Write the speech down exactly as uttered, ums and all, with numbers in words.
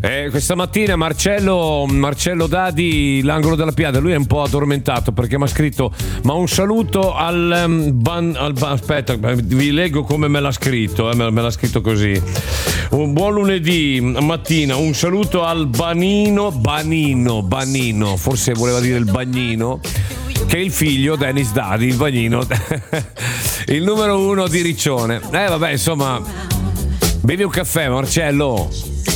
Eh, questa mattina Marcello, Marcello Dadi, l'angolo della piada, lui è un po' addormentato perché mi ha scritto: ma un saluto al, um, ban, al ban, aspetta, vi leggo come me l'ha scritto, eh, me, me l'ha scritto così. Un buon lunedì mattina, un saluto al Banino, Banino, Banino, forse voleva dire il Bagnino, che è il figlio Dennis Dadi, il Bagnino, il numero uno di Riccione. Eh vabbè, insomma, bevi un caffè, Marcello.